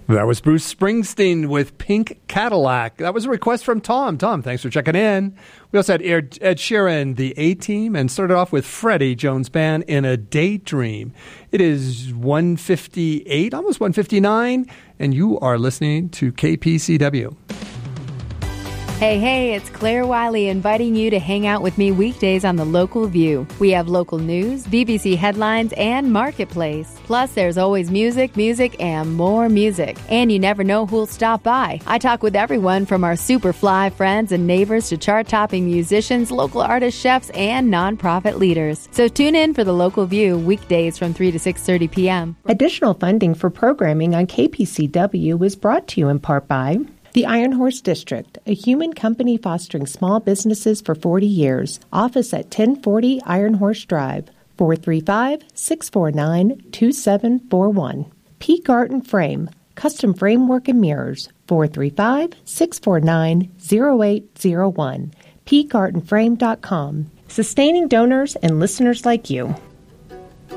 That was Bruce Springsteen with Pink Cadillac. That was a request from Tom. Tom, thanks for checking in. We also had Ed Sheeran, the A-Team, and started off with Freddie Jones Band in a Daydream. It is 1:58, almost 1:59, and you are listening to KPCW. Hey, it's Claire Wiley inviting you to hang out with me weekdays on The Local View. We have local news, BBC headlines, and Marketplace. Plus, there's always music, and more music. And you never know who'll stop by. I talk with everyone from our super fly friends and neighbors to chart-topping musicians, local artists, chefs, and nonprofit leaders. So tune in for The Local View weekdays from 3 to 6:30 p.m. Additional funding for programming on KPCW is brought to you in part by the Iron Horse District, a human company fostering small businesses for 40 years. Office at 1040 Iron Horse Drive, 435-649-2741. Peak Art and Frame, custom framework and mirrors, 435-649-0801. PeakArtandFrame.com. Sustaining donors and listeners like you.